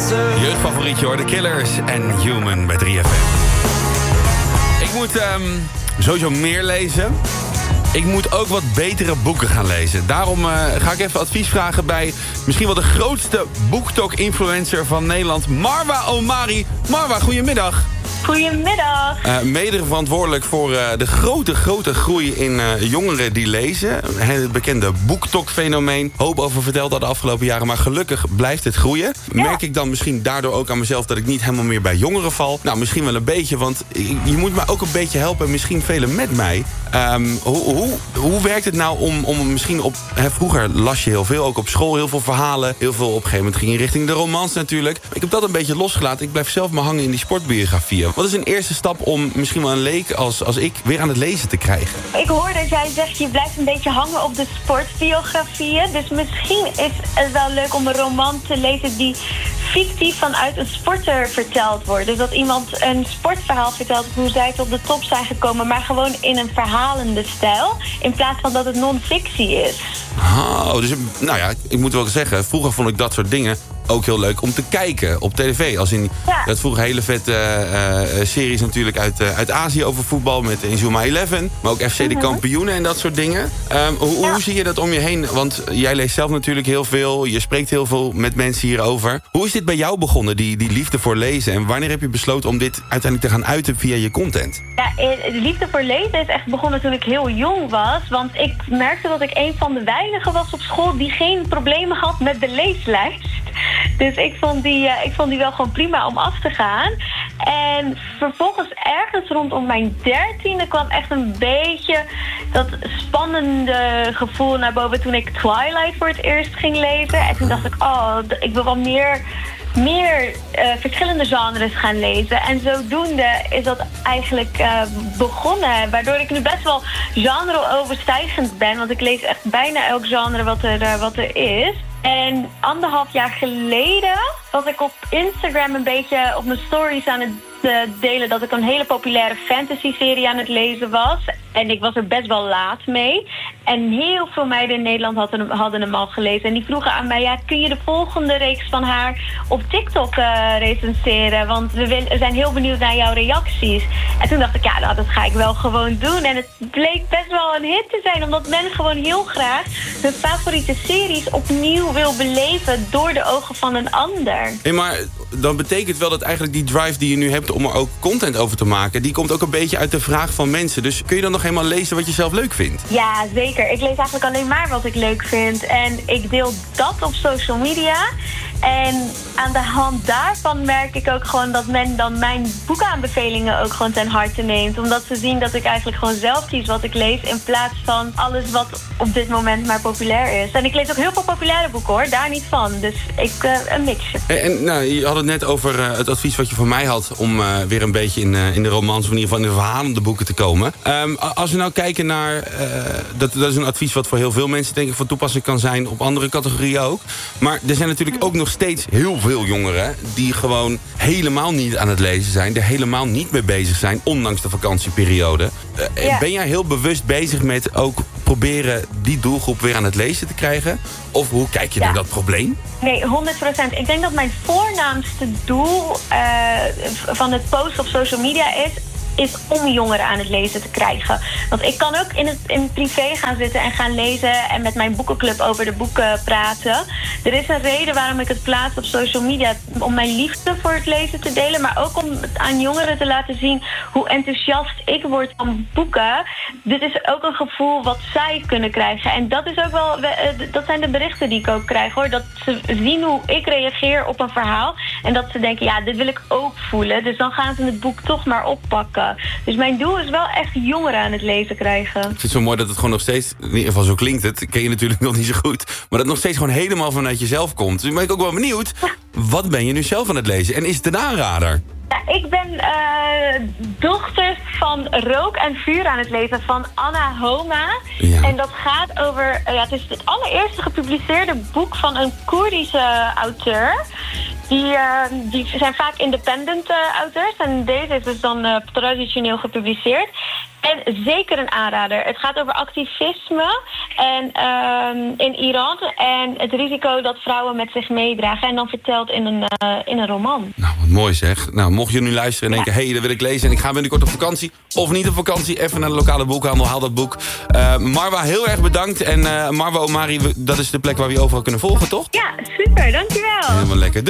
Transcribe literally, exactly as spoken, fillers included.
Jeugdfavorietje hoor, The Killers en Human bij drie F M. Ik moet um, sowieso meer lezen. Ik moet ook wat betere boeken gaan lezen. Daarom uh, ga ik even advies vragen bij misschien wel de grootste BookTok-influencer van Nederland, Marwa Omari. Marwa, goedemiddag. Goedemiddag. Uh, mede verantwoordelijk voor uh, de grote, grote groei in uh, jongeren die lezen. Het bekende BookTok-fenomeen. Hoop over verteld al de afgelopen jaren, maar gelukkig blijft het groeien. Ja. Merk ik dan misschien daardoor ook aan mezelf dat ik niet helemaal meer bij jongeren val? Nou, misschien wel een beetje, want je moet me ook een beetje helpen. Misschien velen met mij. Um, hoe, hoe, hoe werkt het nou om, om misschien op... Hè, vroeger las je heel veel, ook op school, heel veel verhalen. Heel veel op een gegeven moment ging je richting de romans natuurlijk. Ik heb dat een beetje losgelaten. Ik blijf zelf maar hangen in die sportbiografieën. Wat is een eerste stap om misschien wel een leek als, als ik weer aan het lezen te krijgen? Ik hoor dat jij zegt, je blijft een beetje hangen op de sportbiografieën. Dus misschien is het wel leuk om een roman te lezen die fictief vanuit een sporter verteld wordt. Dus dat iemand een sportverhaal vertelt hoe zij tot de top zijn gekomen, maar gewoon in een verhalende stijl, in plaats van dat het non-fictie is. Oh, dus nou ja, ik moet wel zeggen, vroeger vond ik dat soort dingen ook heel leuk om te kijken op tv. Als in, ja. Dat vroeger hele vette uh, uh, series natuurlijk uit, uh, uit Azië over voetbal met Inzuma elf. Maar ook F C de mm-hmm. kampioenen en dat soort dingen. Um, hoe, ja. hoe zie je dat om je heen? Want jij leest zelf natuurlijk heel veel. Je spreekt heel veel met mensen hierover. Hoe is dit bij jou begonnen, die, die liefde voor lezen? En wanneer heb je besloten om dit uiteindelijk te gaan uiten via je content? Ja, de liefde voor lezen is echt begonnen toen ik heel jong was. Want ik merkte dat ik een van de weinigen was op school die geen problemen had met de leeslijst. Dus ik vond, die, uh, ik vond die wel gewoon prima om af te gaan. En vervolgens ergens rondom mijn dertiende kwam echt een beetje dat spannende gevoel naar boven toen ik Twilight voor het eerst ging lezen. En toen dacht ik, oh, ik wil wel meer... meer uh, verschillende genres gaan lezen. En zodoende is dat eigenlijk uh, begonnen. Waardoor ik nu best wel genre-overstijgend ben. Want ik lees echt bijna elk genre wat er, uh, wat er is. En anderhalf jaar geleden was ik op Instagram een beetje op mijn stories aan het uh, delen dat ik een hele populaire fantasy-serie aan het lezen was. En ik was er best wel laat mee. En heel veel meiden in Nederland hadden hem, hadden hem al gelezen. En die vroegen aan mij, ja, kun je de volgende reeks van haar op TikTok uh, recenseren? Want we, wil, we zijn heel benieuwd naar jouw reacties. En toen dacht ik, ja, nou, dat ga ik wel gewoon doen. En het bleek best wel een hit te zijn, omdat men gewoon heel graag hun favoriete series opnieuw wil beleven door de ogen van een ander. Hey, maar dan betekent wel dat eigenlijk die drive die je nu hebt om er ook content over te maken, die komt ook een beetje uit de vraag van mensen. Dus kun je dan nog helemaal lezen wat je zelf leuk vindt? Ja, zeker. Ik lees eigenlijk alleen maar wat ik leuk vind. En ik deel dat op social media. En aan de hand daarvan merk ik ook gewoon dat men dan mijn boekaanbevelingen ook gewoon ten harte neemt. Omdat ze zien dat ik eigenlijk gewoon zelf kies wat ik lees, in plaats van alles wat op dit moment maar populair is. En ik lees ook heel veel populaire boeken hoor, daar niet van. Dus ik, uh, een mixje. En, en nou, je had het net over uh, het advies wat je van mij had om uh, weer een beetje in, uh, in de romans, of in ieder geval in de verhalende boeken te komen. Um, als we nou kijken naar, uh, dat, dat is een advies wat voor heel veel mensen denk ik van toepassing kan zijn, op andere categorieën ook. Maar er zijn natuurlijk ook nog steeds heel veel jongeren die gewoon helemaal niet aan het lezen zijn, er helemaal niet mee bezig zijn, ondanks de vakantieperiode. Uh, ja. Ben jij heel bewust bezig met ook proberen die doelgroep weer aan het lezen te krijgen? Of hoe kijk je ja. naar dat probleem? Nee, honderd procent. Ik denk dat mijn voornaamste doel uh, van het posten op social media is is om jongeren aan het lezen te krijgen. Want ik kan ook in het in privé gaan zitten en gaan lezen en met mijn boekenclub over de boeken praten. Er is een reden waarom ik het plaats op social media, om mijn liefde voor het lezen te delen, maar ook om het aan jongeren te laten zien hoe enthousiast ik word van boeken. Dit is ook een gevoel wat zij kunnen krijgen. En dat is ook wel, dat zijn de berichten die ik ook krijg hoor. Dat ze zien hoe ik reageer op een verhaal en dat ze denken, ja, dit wil ik ook voelen. Dus dan gaan ze het boek toch maar oppakken. Dus mijn doel is wel echt jongeren aan het lezen krijgen. Ik vind het zo mooi dat het gewoon nog steeds, in ieder geval zo klinkt het, ken je natuurlijk nog niet zo goed, maar dat het nog steeds gewoon helemaal vanuit jezelf komt. Dus ben ik ook wel benieuwd, wat ben je nu zelf aan het lezen? En is het een aanrader? Ja, ik ben uh, dochter van Rook en Vuur aan het lezen van Anna Homa. Ja. En dat gaat over, uh, ja, het is het allereerste gepubliceerde boek van een Koerdische auteur. Die, uh, die zijn vaak independent uh, auteurs en deze is dus dan uh, traditioneel gepubliceerd. En zeker een aanrader. Het gaat over activisme en, um, in Iran en het risico dat vrouwen met zich meedragen. En dan verteld in een, uh, in een roman. Nou, wat mooi zeg. Nou, mocht je nu luisteren en denken, hé, hey, dat wil ik lezen en ik ga binnenkort op vakantie. Of niet op vakantie, even naar de lokale boekhandel, haal dat boek. Uh, Marwa, heel erg bedankt. En uh, Marwa Omari, dat is de plek waar we je overal kunnen volgen, toch? Ja, super, dankjewel. Helemaal lekker.